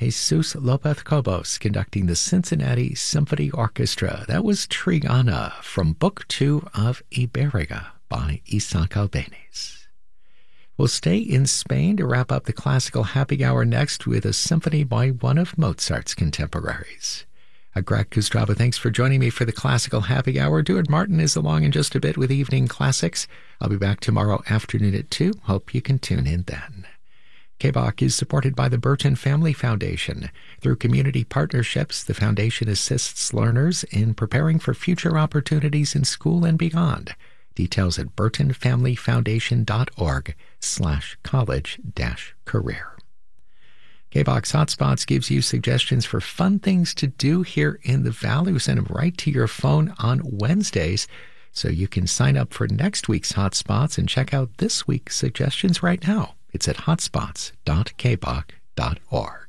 Jesus Lopez Cobos conducting the Cincinnati Symphony Orchestra. That was Triana from Book 2 of Iberica by Isaac Albéniz. We'll stay in Spain to wrap up the classical happy hour next with a symphony by one of Mozart's contemporaries. Greg Kustrava, thanks for joining me for the classical happy hour. Duard Martin is along in just a bit with Evening Classics. I'll be back tomorrow afternoon at 2. Hope you can tune in then. KBOC is supported by the Burton Family Foundation. Through community partnerships, the foundation assists learners in preparing for future opportunities in school and beyond. Details at burtonfamilyfoundation.org/college-career. KBOX Hotspots gives you suggestions for fun things to do here in the Valley. We send them right to your phone on Wednesdays, so you can sign up for next week's Hotspots and check out this week's suggestions right now. It's at hotspots.kboc.org.